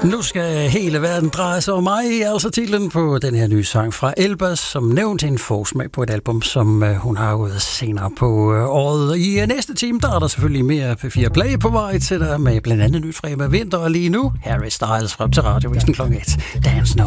Nu skal hele verden dreje sig om mig, altså titlen på den her nye sang fra Elbas, som nævnt en forsmag på et album, som hun har ude senere på året. I næste time, der er der selvfølgelig mere P4 Play på vej til dig med blandt andet nyt fra Emma Vinter, og lige nu Harry Styles frem til radiovisen kl. 1. Dance Now.